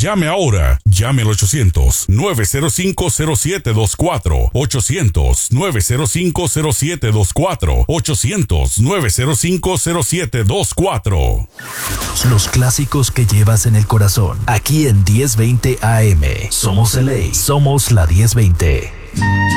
Llame ahora. Llame al 800-905-0724. 800-905-0724. 800-905-0724. Los clásicos que llevas en el corazón. Aquí en 1020 AM. Somos LA. Somos la 1020.